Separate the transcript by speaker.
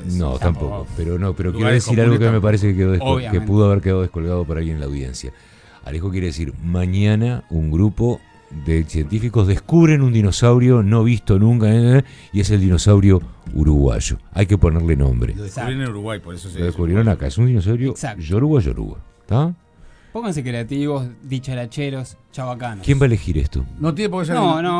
Speaker 1: decir.
Speaker 2: No, tampoco. Pero quiero
Speaker 1: Lugares
Speaker 2: decir algo que
Speaker 1: comunes
Speaker 2: me parece que,
Speaker 3: Obviamente.
Speaker 2: que pudo haber quedado descolgado por alguien en la audiencia. Alejo quiere decir, mañana un grupo de científicos descubren un dinosaurio no visto nunca, y es el dinosaurio uruguayo. Hay que ponerle nombre.
Speaker 1: Lo descubrieron en Uruguay, por eso se
Speaker 2: Lo descubrieron acá. Es un dinosaurio
Speaker 3: Exacto.
Speaker 2: yoruba. ¿Está?
Speaker 3: Pónganse creativos, dicharacheros, chavacanos.
Speaker 2: ¿Quién va a elegir esto?
Speaker 1: No tiene por qué ser.
Speaker 3: No,